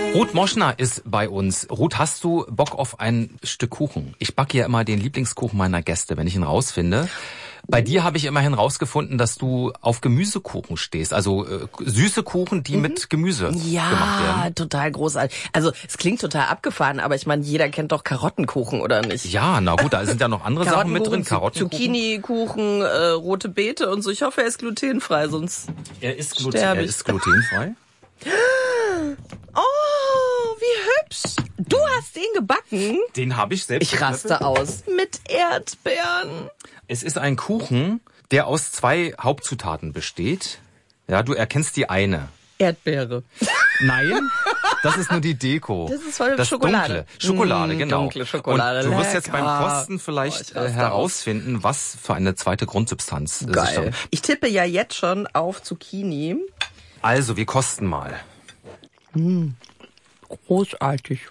Ruth Moschner ist bei uns. Ruth, hast du Bock auf ein Stück Kuchen? Ich backe ja immer den Lieblingskuchen meiner Gäste, wenn ich ihn rausfinde. Bei dir habe ich immerhin rausgefunden, dass du auf Gemüsekuchen stehst. Also süße Kuchen, die mit Gemüse gemacht werden. Ja, total großartig. Also es klingt total abgefahren, aber ich meine, jeder kennt doch Karottenkuchen, oder nicht? Ja, na gut, da sind ja noch andere Sachen mit drin. Karottenkuchen, Zucchini-Kuchen, rote Beete und so. Ich hoffe, er ist glutenfrei, sonst er ist glutenfrei. Oh, wie hübsch. Du hast den gebacken? Den habe ich selbst. Ich raste aus. Mit Erdbeeren. Es ist ein Kuchen, der aus 2 Hauptzutaten besteht. Ja, du erkennst die eine. Erdbeere. Nein, das ist nur die Deko. Das ist voll das Schokolade. Dunkle. Schokolade, genau. Dunkle Schokolade. Und du wirst jetzt beim Lecker. Kosten vielleicht herausfinden, was für eine zweite Grundsubstanz es Geil. ist. Ich tippe ja jetzt schon auf Zucchini. Also, wir kosten mal. Großartig.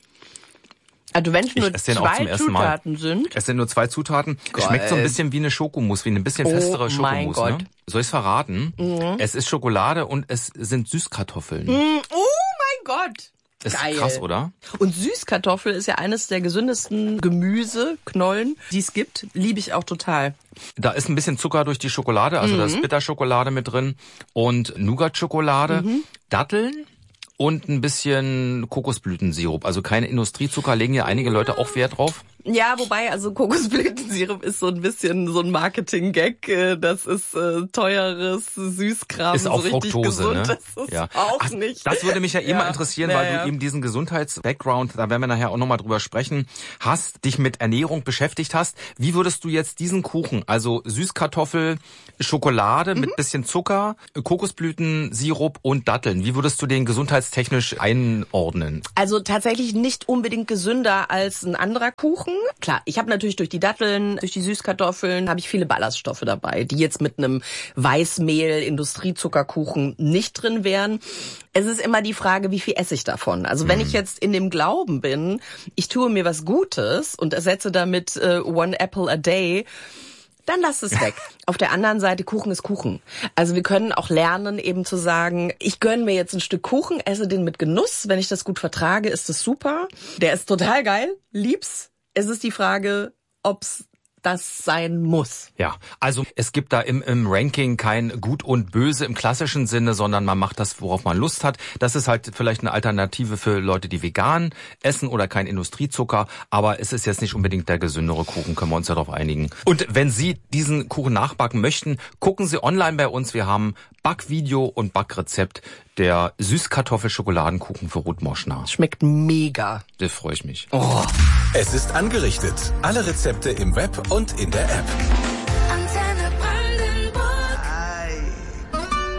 Also wenn es nur 2 Zutaten sind. Es sind nur 2 Zutaten. Geil. Schmeckt so ein bisschen wie eine Schokomousse, wie eine bisschen festere Oh mein Schokomousse. Gott. Ne? Soll ich es verraten? Es ist Schokolade und es sind Süßkartoffeln. Oh mein Gott. Ist Geil. krass, oder? Und Süßkartoffel ist ja eines der gesündesten Gemüseknollen, die es gibt. Liebe ich auch total. Da ist ein bisschen Zucker durch die Schokolade, also da ist Bitterschokolade mit drin und Nougat-Schokolade, Datteln und ein bisschen Kokosblütensirup. Also kein Industriezucker, legen ja einige Leute auch Wert drauf. Ja, wobei, also Kokosblütensirup ist so ein bisschen so ein Marketing-Gag. Das ist teures Süßkram. Ist auch so richtig Fructose, gesund. ne? Das ist Ja. auch nicht. Das würde mich ja immer interessieren, weil du eben diesen Gesundheits-Background, da werden wir nachher auch nochmal drüber sprechen, hast, dich mit Ernährung beschäftigt hast. Wie würdest du jetzt diesen Kuchen, also Süßkartoffel, Schokolade mit bisschen Zucker, Kokosblütensirup und Datteln, wie würdest du den gesundheitstechnisch einordnen? Also tatsächlich nicht unbedingt gesünder als ein anderer Kuchen. Klar, ich habe natürlich durch die Datteln, durch die Süßkartoffeln, habe ich viele Ballaststoffe dabei, die jetzt mit einem Weißmehl, Industriezuckerkuchen nicht drin wären. Es ist immer die Frage, wie viel esse ich davon? Also wenn ich jetzt in dem Glauben bin, ich tue mir was Gutes und ersetze damit 1 apple a day, dann lass es weg. Auf der anderen Seite, Kuchen ist Kuchen. Also wir können auch lernen, eben zu sagen, ich gönne mir jetzt ein Stück Kuchen, esse den mit Genuss. Wenn ich das gut vertrage, ist das super. Der ist total geil, lieb's. Es ist die Frage, ob's das sein muss. Ja, also es gibt da im Ranking kein Gut und Böse im klassischen Sinne, sondern man macht das, worauf man Lust hat. Das ist halt vielleicht eine Alternative für Leute, die vegan essen oder kein Industriezucker, aber es ist jetzt nicht unbedingt der gesündere Kuchen, können wir uns ja darauf einigen. Und wenn Sie diesen Kuchen nachbacken möchten, gucken Sie online bei uns. Wir haben Backvideo und Backrezept der Süßkartoffel-Schokoladenkuchen für Ruth Moschner. Schmeckt mega. Da freue ich mich. Es ist angerichtet. Alle Rezepte im Web und in der App.